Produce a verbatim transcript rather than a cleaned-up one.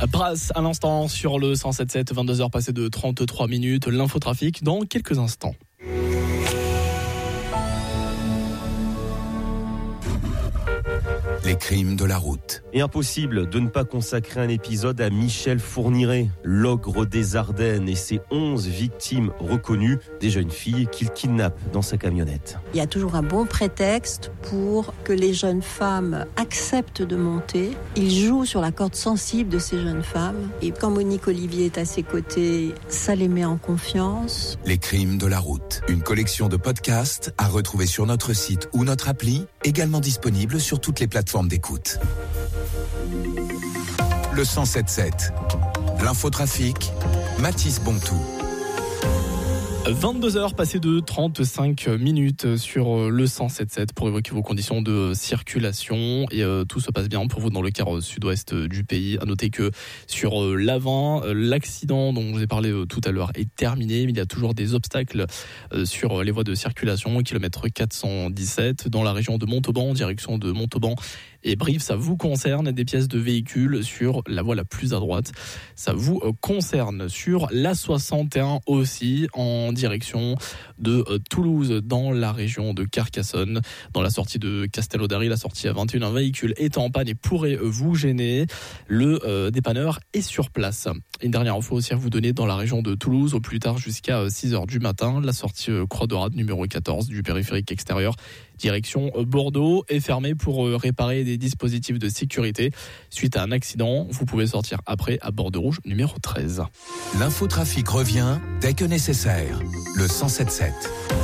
Brass à l'instant sur le cent sept sept, vingt-deux heures passées de trente-trois minutes. L'infotrafic dans quelques instants. Les crimes de la route. Et impossible de ne pas consacrer un épisode à Michel Fourniret, l'ogre des Ardennes et ses onze victimes reconnues, des jeunes filles qu'il kidnappe dans sa camionnette. Il y a toujours un bon prétexte pour que les jeunes femmes acceptent de monter. Il joue sur la corde sensible de ces jeunes femmes. Et quand Monique Olivier est à ses côtés, ça les met en confiance. Les crimes de la route. Une collection de podcasts à retrouver sur notre site ou notre appli, également disponible sur toutes les plateformes d'écoute. Le cent sept sept. L'infotrafic, Mathis Bontou. vingt-deux heures passées de trente-cinq minutes sur le cent sept sept pour évoquer vos conditions de circulation et euh, tout se passe bien pour vous dans le quart sud-ouest du pays. À noter que sur euh, l'A vingt, euh, l'accident dont je vous ai parlé euh, tout à l'heure est terminé, mais il y a toujours des obstacles euh, sur les voies de circulation. Kilomètre quatre cent dix-sept dans la région de Montauban, en direction de Montauban et Brive, ça vous concerne. Des pièces de véhicules sur la voie la plus à droite, ça vous euh, concerne. Sur l'A soixante et un aussi, en direction de euh, Toulouse, dans la région de Carcassonne, dans la sortie de Castelnaudary, la sortie à vingt et une, un véhicule est en panne et pourrait euh, vous gêner. Le euh, dépanneur est sur place. Une dernière info aussi à vous donner dans la région de Toulouse, au plus tard jusqu'à euh, six heures du matin, la sortie euh, Croix de Rade numéro quatorze du périphérique extérieur, direction euh, Bordeaux, est fermée pour euh, réparer des dispositifs de sécurité suite à un accident. Vous pouvez sortir après à Bordeaux Rouge numéro treize. L'infotrafic revient dès que nécessaire. Le cent sept sept.